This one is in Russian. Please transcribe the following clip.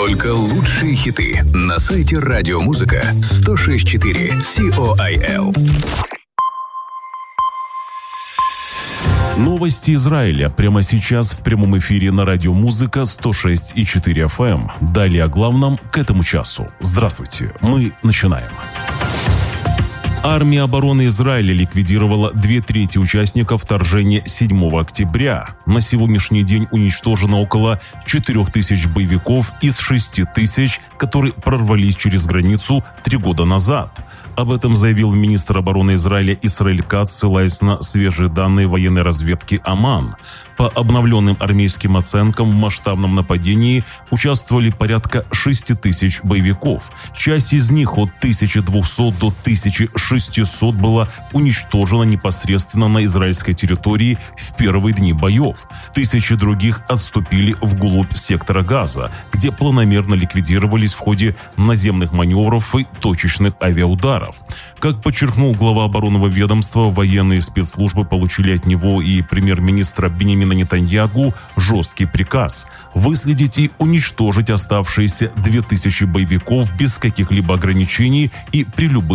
Только лучшие хиты на сайте Радиомузыка 106.4 COIL. Новости Израиля прямо сейчас в прямом эфире на Радио Музыка 106.4 FM. Далее о главном к этому часу. Здравствуйте, мы начинаем. Армия обороны Израиля ликвидировала 2/3 участников вторжения 7 октября. На сегодняшний день уничтожено около 4000 боевиков из 6000, которые прорвались через границу 3 года назад. Об этом заявил министр обороны Израиля Исраэль Кац, ссылаясь на свежие данные военной разведки Аман. По обновленным армейским оценкам в масштабном нападении участвовали порядка 6000 боевиков. Часть из них от 1200 до 1600 была уничтожена непосредственно на израильской территории в первые дни боев. Тысячи других отступили вглубь сектора Газа, где планомерно ликвидировались в ходе наземных маневров и точечных авиаударов. Как подчеркнул глава оборонного ведомства, военные спецслужбы получили от него и премьер-министра Биньямина Нетаньяху жесткий приказ выследить и уничтожить оставшиеся 2000 боевиков без каких-либо ограничений и при любых